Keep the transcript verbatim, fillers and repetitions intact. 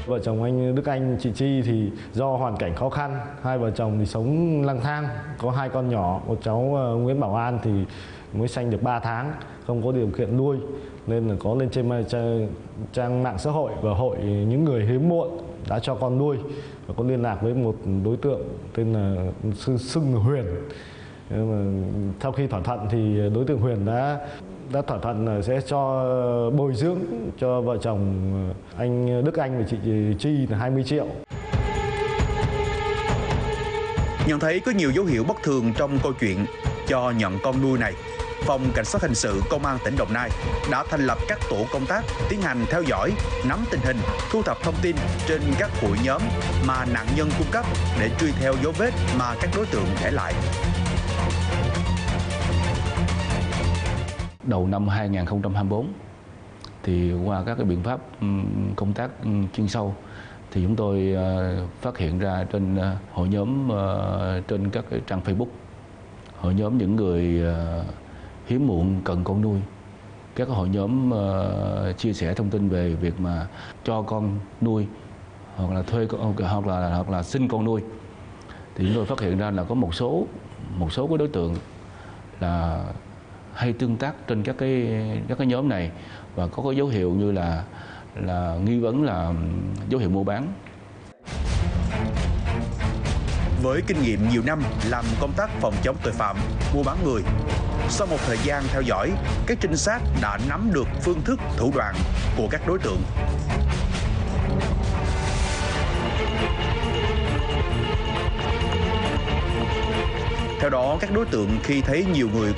Vợ chồng anh Đức Anh, chị Chi thì do hoàn cảnh khó khăn, hai vợ chồng thì sống lang thang, có hai con nhỏ, một cháu Nguyễn Bảo An thì mới sanh được ba tháng, không có điều kiện nuôi nên là có lên trên trang, trang mạng xã hội và hội những người hiếm muộn đã cho con nuôi, và có liên lạc với một đối tượng tên là Sưng Huyền. Sau khi thỏa thuận thì đối tượng Huyền đã đã thỏa thuận là sẽ cho bồi dưỡng cho vợ chồng anh Đức Anh và chị Chi là hai mươi triệu. Nhận thấy có nhiều dấu hiệu bất thường trong câu chuyện cho nhận con nuôi này, Phòng Cảnh sát Hình sự Công an tỉnh Đồng Nai đã thành lập các tổ công tác tiến hành theo dõi, nắm tình hình, thu thập thông tin trên các hội nhóm mà nạn nhân cung cấp để truy theo dấu vết mà các đối tượng để lại. Đầu năm hai nghìn không trăm hai mươi tư thì qua các cái biện pháp công tác chuyên sâu thì chúng tôi phát hiện ra trên hội nhóm trên các cái trang Facebook, hội nhóm những người hiếm muộn cần con nuôi, các hội nhóm chia sẻ thông tin về việc mà cho con nuôi hoặc là thuê con, hoặc là hoặc là xin con nuôi, thì chúng tôi phát hiện ra là có một số một số cái đối tượng là hay tương tác trên các cái các cái nhóm này và có cái dấu hiệu như là là nghi vấn là dấu hiệu mua bán. Với kinh nghiệm nhiều năm làm công tác phòng chống tội phạm mua bán người, sau một thời gian theo dõi, các trinh sát đã nắm được phương thức, thủ đoạn của các đối tượng. Theo đó, các đối tượng khi thấy nhiều người